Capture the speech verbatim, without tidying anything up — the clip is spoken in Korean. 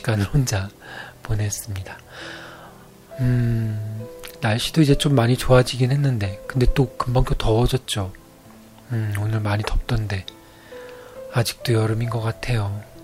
시간을 혼자 보냈습니다. 음, 날씨도 이제 좀 많이 좋아지긴 했는데, 근데 또 금방 또 더워졌죠. 음, 오늘 많이 덥던데, 아직도 여름인 것 같아요.